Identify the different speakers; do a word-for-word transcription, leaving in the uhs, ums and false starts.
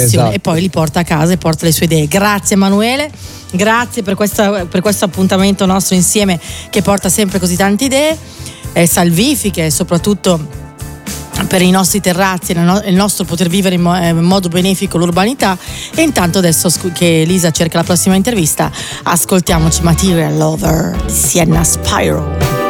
Speaker 1: passione,
Speaker 2: esatto.
Speaker 1: e poi li porta a casa e porta le sue idee. Grazie Emanuele, grazie per, questa, per questo appuntamento nostro insieme che porta sempre così tante idee eh, salvifiche, soprattutto per i nostri terrazzi e il nostro poter vivere in, mo- in modo benefico l'urbanità. E intanto adesso che Elisa cerca la prossima intervista, ascoltiamoci Material Lover di Sienna Spyro.